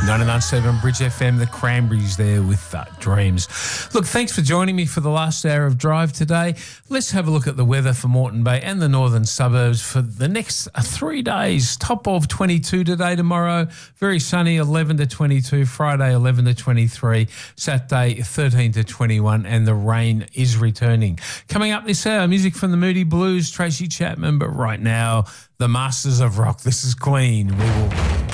99.7 Bridge FM, the Cranberries there with Dreams. Look, thanks for joining me for the last hour of Drive today. Let's have a look at the weather for Moreton Bay and the northern suburbs for the next 3 days. Top of 22 today, tomorrow, very sunny, 11 to 22, Friday 11 to 23, Saturday 13 to 21, and the rain is returning. Coming up this hour, music from the Moody Blues, Tracy Chapman, but right now, the Masters of Rock. This is Queen. We will...